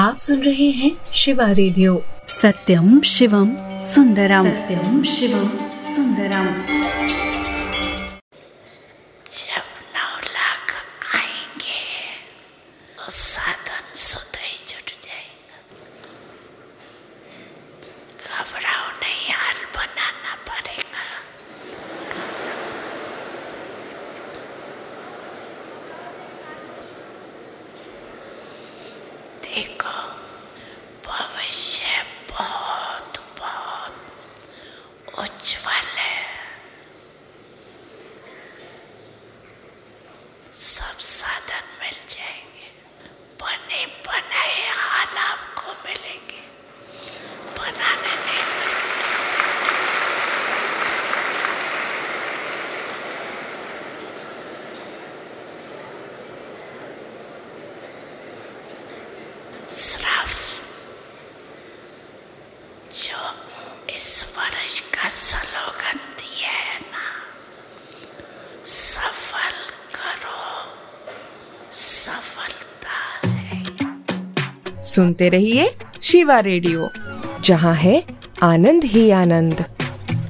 आप सुन रहे हैं शिवा रेडियो। सत्यम शिवम सुंदरम, सत्यम शिवम सुंदरम। जब 9 लाख आएंगे तो साधन स्वतः ही जुट जाएगा। घबराओ नहीं, हाल बनाना पड़ेगा। देखो, भविष्य बहुत बहुत उज्जवल है। सब साधन मिल जाएंगे, बने बनाए हाल आपको मिलेंगे, बनाने नहीं श्राप जो इस वर्ष का स्लोगन दिया है ना, सफल करो, सफलता है। सुनते रहिए शिवा रेडियो, जहाँ है आनंद ही आनंद।